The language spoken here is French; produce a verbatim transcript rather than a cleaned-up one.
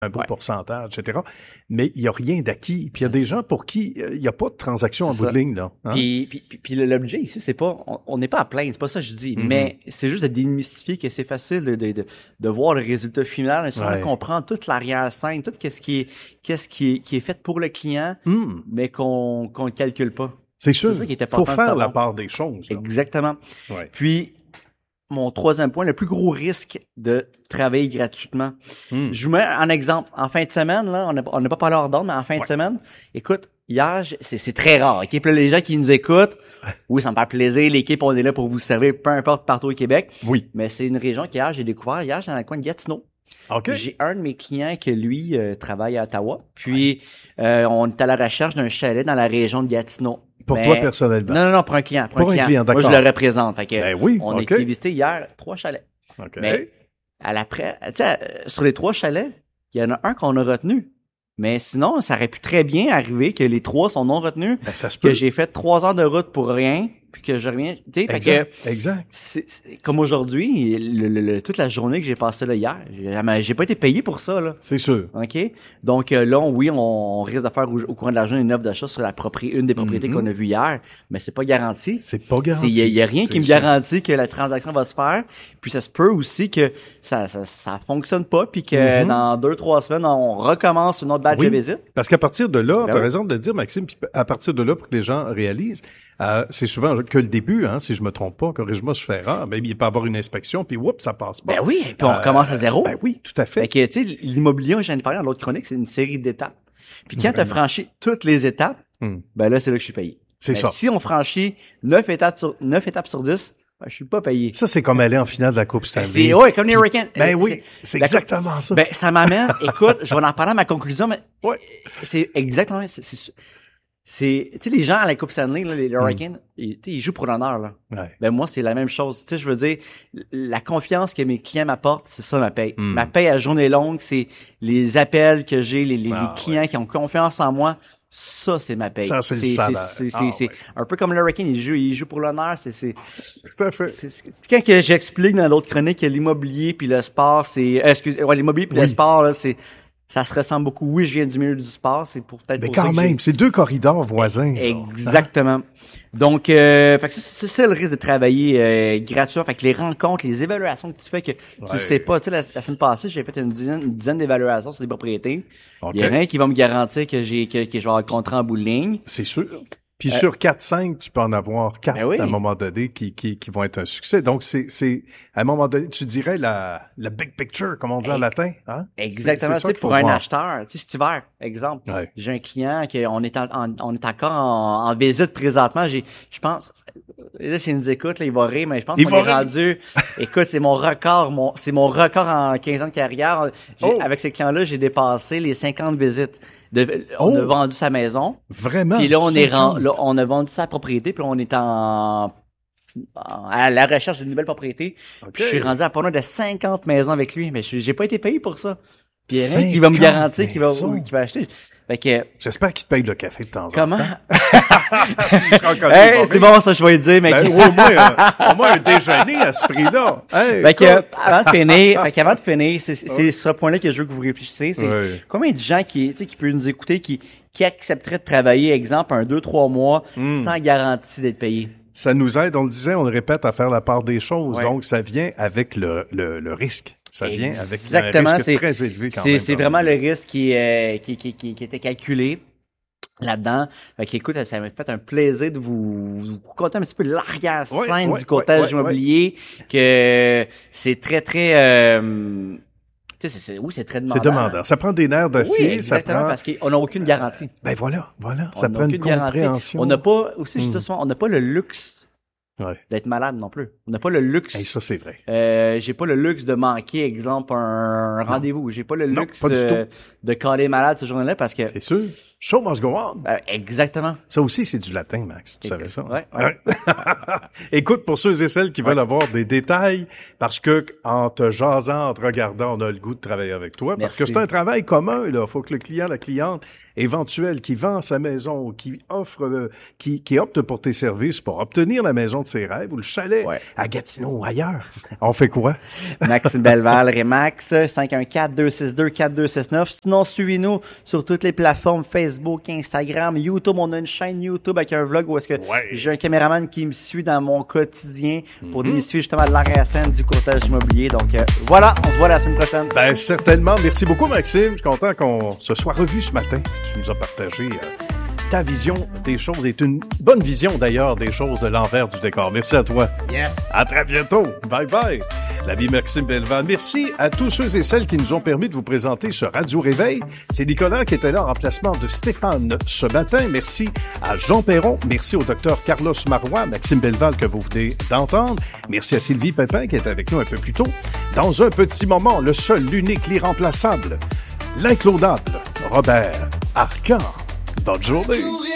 un beau ouais. pourcentage, et cetera. Mais il n'y a rien d'acquis. Puis il y a des gens pour qui il n'y a pas de transaction en bout de ligne. Là, hein? Puis, puis, puis, puis l'objet ici, c'est pas, on n'est pas à plaindre, c'est pas ça que je dis, mm-hmm. mais c'est juste de démystifier que c'est facile de, de, de, de voir le résultat final, mais sans ouais. comprendre toute l'arrière-scène, tout ce qui est, qu'est-ce qui est, qui est fait pour le client, mm. mais qu'on qu'on ne calcule pas. C'est sûr. Il faut faire la part des choses. Là. Exactement. Ouais. Puis, mon troisième point, le plus gros risque de travailler gratuitement. Mm. Je vous mets un exemple. En fin de semaine, là, on n'a pas parlé hors d'ordre, mais en fin ouais. de semaine, écoute, hier, c'est très rare. Okay? Puis là, les gens qui nous écoutent, oui, ça me fait plaisir. L'équipe, on est là pour vous servir, peu importe, partout au Québec. Oui. Mais c'est une région qu'hier, j'ai découvert. Hier, j'étais dans le coin de Gatineau. Okay. J'ai un de mes clients qui, lui, euh, travaille à Ottawa. Puis, ouais. euh, on est à la recherche d'un chalet dans la région de Gatineau. Pour mais... toi, personnellement? Non, non, non, pour un client. Pour, pour un client, un client d'accord. Moi, je le représente. Fait que ben oui, on okay. a été visiter hier trois chalets. Okay. Mais à l'après, tu sais, sur les trois chalets, il y en a un qu'on a retenu. Mais sinon, ça aurait pu très bien arriver que les trois sont non retenus. Ben, ça se peut. Que j'ai fait trois heures de route pour rien. Puis que je reviens, tu sais, fait exact, que, exact. C'est, c'est, comme aujourd'hui, le, le, le, toute la journée que j'ai passée là hier, j'ai, j'ai pas été payé pour ça, là. C'est sûr. OK? Donc, euh, là, oui, on, on risque de faire au, au courant de la journée une offre d'achat sur la propriété, une des propriétés mm-hmm. qu'on a vues hier, mais c'est pas garanti. C'est pas garanti. Il y, y a rien c'est qui me ça. garantit que la transaction va se faire. Puis ça se peut aussi que ça, ça, ça fonctionne pas, puis que mm-hmm. dans deux, trois semaines, on recommence une autre batch oui, de visite. Parce qu'à partir de là, ben tu as oui. raison de le dire, Maxime, puis à partir de là, pour que les gens réalisent, Euh, c'est souvent que le début, hein, si je me trompe pas, corrige-moi si je fais erreur, mais il peut y avoir une inspection, puis whoop, ça passe pas. Ben oui, puis on euh, recommence à zéro. Ben oui, tout à fait. Fait que, tu sais, l'immobilier, j'en ai parlé dans l'autre chronique, c'est une série d'étapes. Puis quand tu as franchi toutes les étapes, hmm. ben là, c'est là que je suis payé. C'est ben, ça. Si on franchit neuf étapes sur, neuf étapes sur dix, ben, je suis pas payé. Ça, c'est comme aller en finale de la Coupe Stanley. C'est, ouais, comme les Hurricanes. Ben oui, c'est, c'est exactement coupe, ça. Ben, ça m'amène, écoute, je vais en parler à ma conclusion, mais ouais. c'est exactement, c'est, c'est, c'est, tu sais, les gens à la Coupe Stanley, là, les Hurricanes, mm. ils, ils jouent pour l'honneur, là. Ouais. Ben, moi, c'est la même chose. Tu sais, je veux dire, la confiance que mes clients m'apportent, c'est ça ma paye. Mm. Ma paye à journée longue, c'est les appels que j'ai, les, les, ah, les clients ouais. qui ont confiance en moi. Ça, c'est ma paye. Ça, c'est, c'est le salaire. C'est, c'est, ah, c'est, c'est ouais. un peu comme le Hurricane, ils jouent, ils jouent pour l'honneur. C'est, c'est, tout à fait. C'est, c'est, c'est quand que j'explique dans l'autre chronique que l'immobilier puis le sport, c'est, euh, excusez, ouais, l'immobilier puis oui. le sport, là, c'est, ça se ressemble beaucoup. Oui, je viens du milieu du sport, c'est pour peut-être. Mais pour quand même, c'est deux corridors voisins. Exactement. Hein? Donc, euh, fait que c'est, c'est ça le risque de travailler euh, gratuit. Fait que les rencontres, les évaluations que tu fais que ouais. tu sais pas. Tu sais, la, la semaine passée, j'ai fait une dizaine, une dizaine d'évaluations sur les propriétés. Okay. Il y a rien qui va me garantir que j'ai que, que je vais avoir le contrat en bout de ligne. C'est sûr. Puis euh, sur quatre cinq, tu peux en avoir quatre ben oui. à un moment donné qui, qui, qui vont être un succès. Donc, c'est, c'est à un moment donné, tu dirais la, la big picture, comme on dit en latin. Hein? Exactement. C'est, c'est pour un voir. acheteur, tu sais, cet hiver, exemple, ouais. j'ai un client qui on est en, en, on est encore en, en visite présentement. J'ai, je pense, là, s'il nous écoute, là, il va rire, mais je pense il qu'on est rire. rendu. Écoute, c'est mon record, mon, c'est mon record en quinze ans de carrière. Oh. Avec ces clients-là, j'ai dépassé les cinquante visites. De, on oh. a vendu sa maison. Vraiment? Puis là, on est rend, là, on a vendu sa propriété, puis là, on est en, en à la recherche d'une nouvelle propriété. Okay. Puis je suis rendu à pas loin de cinquante maisons avec lui, mais je, j'ai pas été payé pour ça. Puis il y a rien qui va me garantir qu'il va, qu'il va acheter. Fait que, j'espère qu'il te paye le café de temps en temps. Comment? Hey, c'est bon, ça, je vais le dire, mais. Ben, au moins, euh, au moins un déjeuner à ce prix-là. Hey, fait que, avant de finir, fait qu'avant de finir, c'est, c'est ouais. ce point-là que je veux que vous réfléchissiez. C'est ouais. combien de gens qui, tu sais, qui peuvent nous écouter, qui, qui accepteraient de travailler, exemple, un, deux, trois mois, mm. sans garantie d'être payé? Ça nous aide, on le disait, on le répète, à faire la part des choses. Ouais. Donc, ça vient avec le, le, le risque. Ça vient Exactement, avec un risque c'est, très élevé quand c'est, même. C'est vraiment le risque qui, euh, qui, qui, qui, qui était calculé là-dedans. Fait qu'écoute, ça m'a fait un plaisir de vous, vous conter un petit peu l'arrière-scène ouais, ouais, du courtage ouais, ouais, immobilier, ouais. que c'est très, très... Euh, tu sais, c'est, c'est, oui, c'est très demandant. C'est demandant. Ça prend des nerfs d'acier. Oui, exactement, ça prend... parce qu'on n'a aucune garantie. Euh, ben voilà, voilà. On ça prend une compréhension. Garantie. On n'a pas, aussi, je dis ça souvent, on n'a pas le luxe ouais. d'être malade non plus. On n'a pas le luxe. Et ça, c'est vrai. Euh, j'ai pas le luxe de manquer, exemple, un rendez-vous. J'ai pas le non, luxe pas du euh, tout. de caler malade ce jour-là parce que... C'est sûr. Show must go on. Euh, exactement. Ça aussi, c'est du latin, Max. Tu Ex- savais ça? Ouais, ouais. Écoute, pour ceux et celles qui ouais. veulent avoir des détails, parce que en te jasant, en te regardant, on a le goût de travailler avec toi. Parce Merci. que c'est un travail commun, là. Faut que le client, la cliente éventuel qui vend sa maison, qui offre, euh, qui, qui opte pour tes services pour obtenir la maison de ses rêves ou le chalet ouais. à Gatineau ou ailleurs, on fait quoi? Maxime Belval, Remax, cinq un quatre, deux six deux, quatre deux six neuf. Sinon, suivez-nous sur toutes les plateformes Facebook, Instagram, YouTube. On a une chaîne YouTube avec un vlog où est-ce que ouais. j'ai un caméraman qui me suit dans mon quotidien pour mm-hmm. démystifier justement l'arrière-scène du courtage immobilier. Donc, euh, voilà, on se voit la semaine prochaine. Ben, certainement. Merci beaucoup, Maxime. Je suis content qu'on se soit revu ce matin. Tu nous as partagé euh, ta vision des choses et une bonne vision d'ailleurs des choses de l'envers du décor. Merci à toi. Yes. À très bientôt. Bye bye. L'ami Maxime Belval. Merci à tous ceux et celles qui nous ont permis de vous présenter ce Radio Réveil. C'est Nicolas qui était là en remplacement de Stéphane ce matin. Merci à Jean Perron. Merci au docteur Carlos Marois, Maxime Belval que vous venez d'entendre. Merci à Sylvie Pépin qui est avec nous un peu plus tôt. Dans un petit moment, le seul, l'unique, l'irremplaçable, l'inclonable Robert Arcan. Bonne journée.